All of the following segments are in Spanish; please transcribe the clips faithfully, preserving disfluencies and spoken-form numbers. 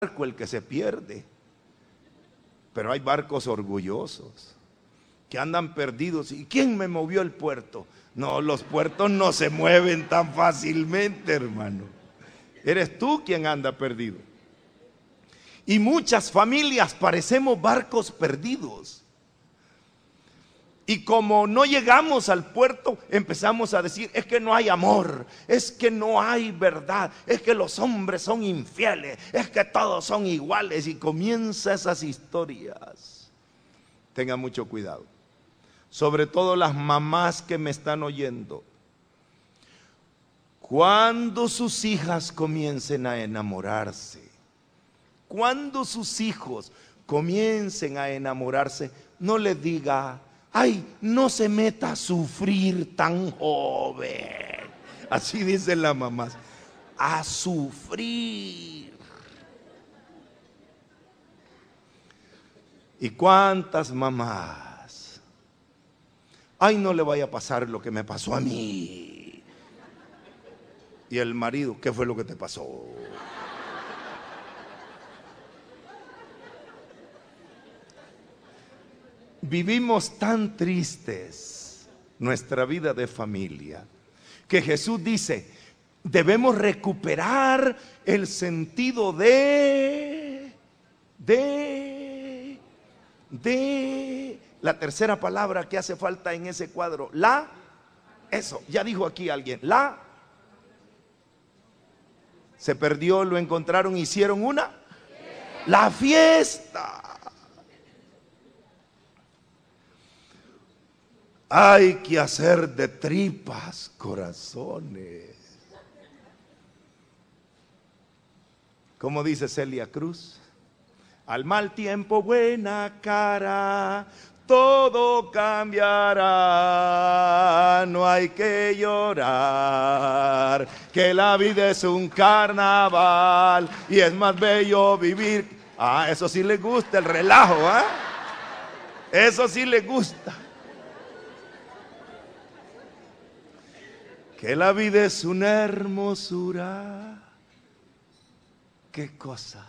barco el que se pierde, pero hay barcos orgullosos que andan perdidos. ¿Y quién me movió el puerto? No, los puertos no se mueven tan fácilmente, hermano. Eres tú quien anda perdido. Y muchas familias parecemos barcos perdidos. Y como no llegamos al puerto, empezamos a decir, es que no hay amor, es que no hay verdad, es que los hombres son infieles, es que todos son iguales. Y comienzan esas historias. Tengan mucho cuidado. Sobre todo las mamás que me están oyendo. Cuando sus hijas comiencen a enamorarse, cuando sus hijos comiencen a enamorarse, no les diga, ay, no se meta a sufrir tan joven. Así dicen las mamás, a sufrir. ¿Y cuántas mamás? Ay, no le vaya a pasar lo que me pasó a mí. Y el marido, ¿qué fue lo que te pasó? Vivimos tan tristes nuestra vida de familia que Jesús dice, debemos recuperar el sentido de, de, de, la tercera palabra que hace falta en ese cuadro, la, eso, ya dijo aquí alguien, la, se perdió, lo encontraron, hicieron una, la fiesta. Hay que hacer de tripas corazones. ¿Cómo dice Celia Cruz? Al mal tiempo buena cara, todo cambiará. No hay que llorar, que la vida es un carnaval y es más bello vivir. Ah, eso sí le gusta el relajo, ¿eh? Eso sí le gusta. Que la vida es una hermosura. ¿Qué cosa?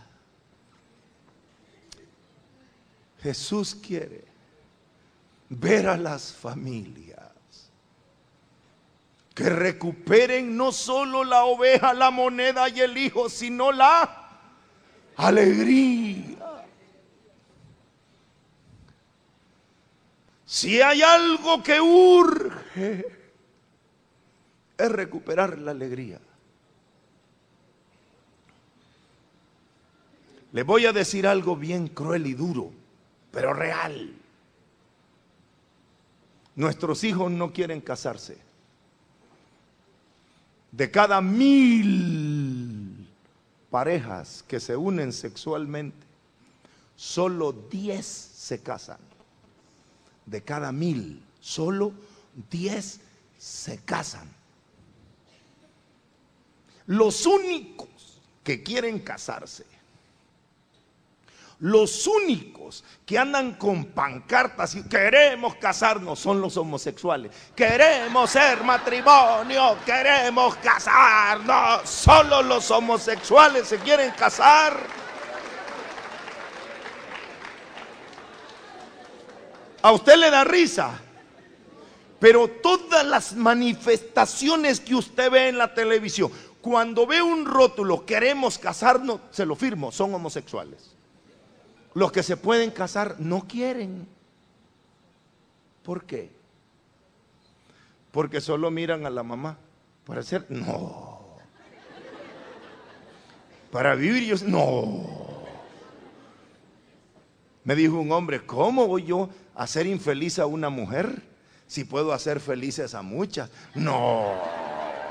Jesús quiere ver a las familias que recuperen no solo la oveja, la moneda y el hijo, sino la alegría. Si hay algo que urge, es recuperar la alegría. Le voy a decir algo bien cruel y duro, pero real. Nuestros hijos no quieren casarse. De cada mil parejas que se unen sexualmente, solo diez se casan. De cada mil, solo diez se casan. Los únicos que quieren casarse, los únicos que andan con pancartas y queremos casarnos, son los homosexuales. Queremos ser matrimonio, queremos casarnos. Solo los homosexuales se quieren casar. A usted le da risa, pero todas las manifestaciones que usted ve en la televisión, cuando ve un rótulo, queremos casarnos, se lo firmo, son homosexuales. Los que se pueden casar no quieren. ¿Por qué? Porque solo miran a la mamá. Para ser, no. Para vivir yo, no. Me dijo un hombre, ¿cómo voy yo a hacer infeliz a una mujer si puedo hacer felices a muchas? No.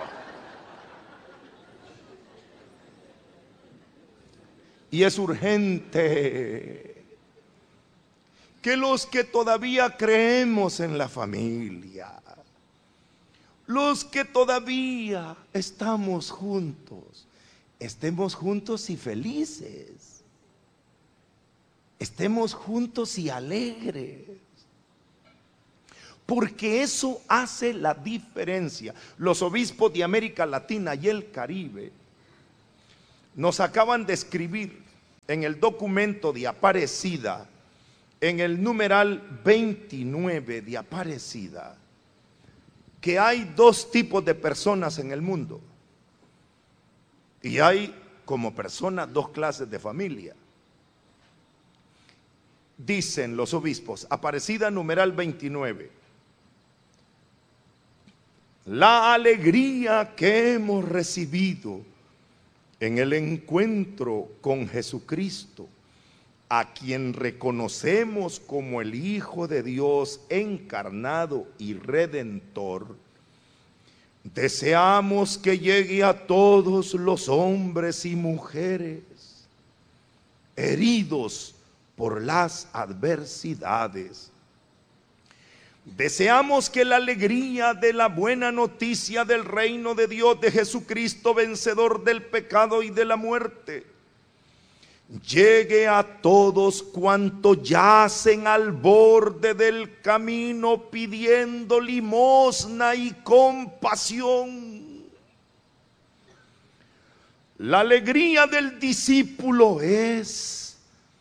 Y es urgente que los que todavía creemos en la familia, los que todavía estamos juntos, estemos juntos y felices, estemos juntos y alegres, porque eso hace la diferencia. Los obispos de América Latina y el Caribe nos acaban de escribir en el documento de Aparecida, en el numeral veintinueve de Aparecida, que hay dos tipos de personas en el mundo. Y hay como personas dos clases de familia. Dicen los obispos, Aparecida numeral veintinueve, la alegría que hemos recibido en el encuentro con Jesucristo, a quien reconocemos como el Hijo de Dios encarnado y redentor, deseamos que llegue a todos los hombres y mujeres heridos por las adversidades. Deseamos que la alegría de la buena noticia del reino de Dios, de Jesucristo, vencedor del pecado y de la muerte, llegue a todos cuantos yacen al borde del camino pidiendo limosna y compasión. La alegría del discípulo es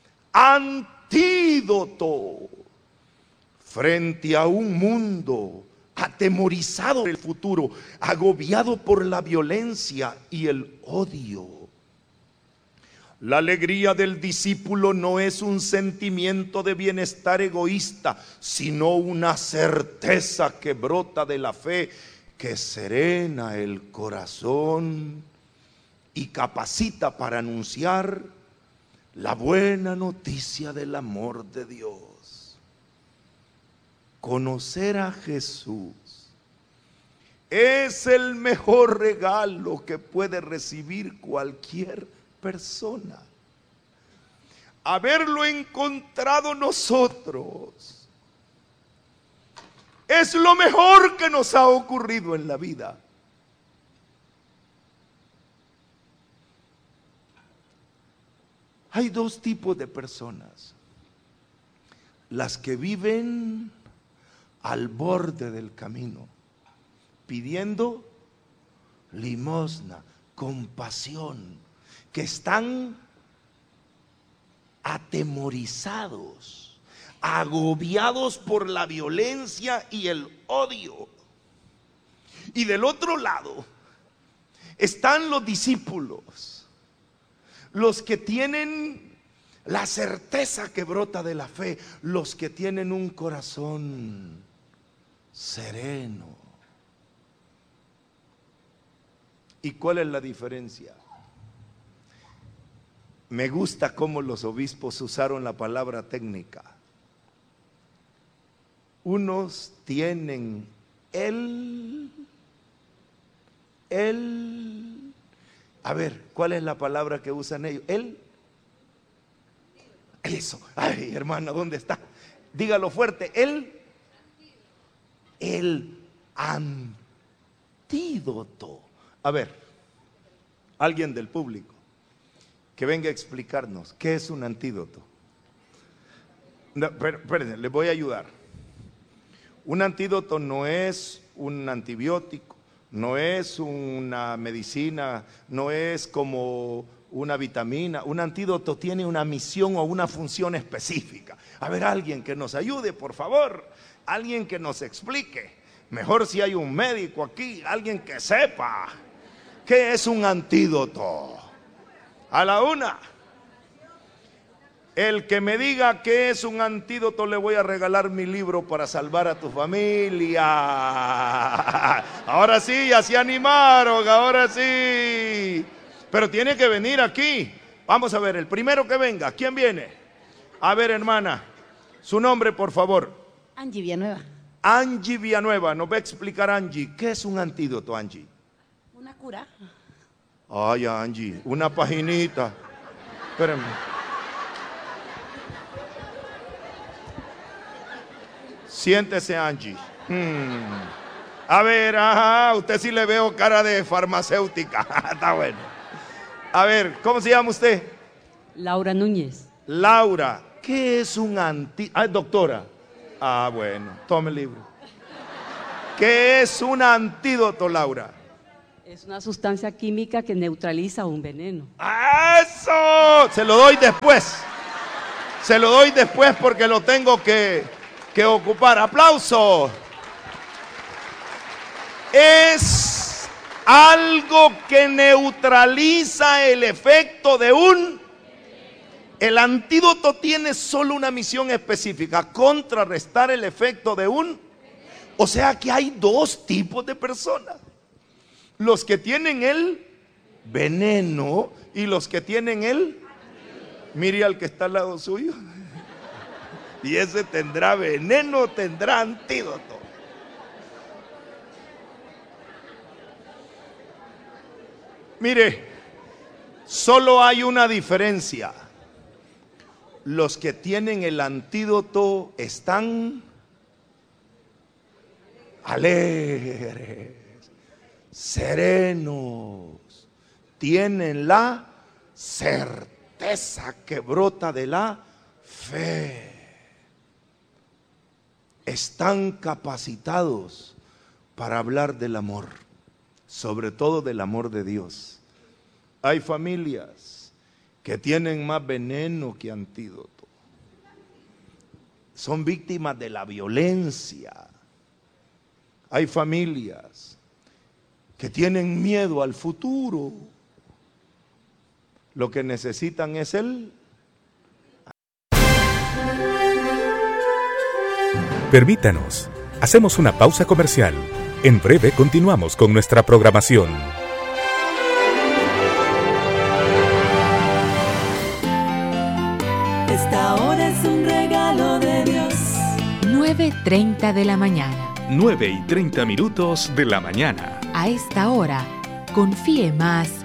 antídoto frente a un mundo atemorizado del futuro, agobiado por la violencia y el odio. La alegría del discípulo no es un sentimiento de bienestar egoísta, sino una certeza que brota de la fe, que serena el corazón y capacita para anunciar la buena noticia del amor de Dios. Conocer a Jesús es el mejor regalo que puede recibir cualquier persona. Haberlo encontrado nosotros es lo mejor que nos ha ocurrido en la vida. Hay dos tipos de personas: las que viven al borde del camino, pidiendo limosna, compasión, que están atemorizados, agobiados por la violencia y el odio. Y del otro lado están los discípulos, los que tienen la certeza que brota de la fe, los que tienen un corazón sereno. ¿Y cuál es la diferencia? Me gusta cómo los obispos usaron la palabra técnica. Unos tienen el, el, a ver, ¿cuál es la palabra que usan ellos? El, eso, ay hermana, ¿dónde está? Dígalo fuerte, el, el antídoto. A ver, alguien del público que venga a explicarnos qué es un antídoto. No, pero, espérense, les voy a ayudar. Un antídoto no es un antibiótico, no es una medicina, no es como una vitamina. Un antídoto tiene una misión o una función específica. A ver, alguien que nos ayude, por favor, alguien que nos explique. Mejor si hay un médico aquí, alguien que sepa qué es un antídoto. A la una. El que me diga qué es un antídoto, le voy a regalar mi libro para salvar a tu familia. Ahora sí, ya se animaron, ahora sí. Pero tiene que venir aquí. Vamos a ver, el primero que venga, ¿quién viene? A ver, hermana, su nombre, por favor. Angie Villanueva. Angie Villanueva, nos va a explicar Angie, ¿qué es un antídoto, Angie? Una cura. Ay, Angie, una paginita. Espérenme. Siéntese, Angie. Hmm. A ver, ajá, usted sí le veo cara de farmacéutica. Está bueno. A ver, ¿cómo se llama usted? Laura Núñez. Laura, ¿qué es un antídoto? Ah, doctora. Ah, bueno, tome el libro. ¿Qué es un antídoto, Laura? Es una sustancia química que neutraliza un veneno. ¡Eso! Se lo doy después. Se lo doy después porque lo tengo que, que ocupar. ¡Aplauso! Es algo que neutraliza el efecto de un... El antídoto tiene solo una misión específica: contrarrestar el efecto de un... O sea que hay dos tipos de personas: los que tienen el veneno y los que tienen el... Mire al que está al lado suyo. Y ese tendrá veneno, tendrá antídoto. Mire, solo hay una diferencia: los que tienen el antídoto están alegres, serenos, tienen la certeza que brota de la fe, están capacitados para hablar del amor, sobre todo del amor de Dios. Hay familias que tienen más veneno que antídoto, son víctimas de la violencia. Hay familias que tienen miedo al futuro. Lo que necesitan es el... Permítanos, hacemos una pausa comercial. En breve continuamos con nuestra programación. Esta hora es un regalo de Dios. nueve treinta de la mañana. nueve y treinta minutos de la mañana. A esta hora, confíe más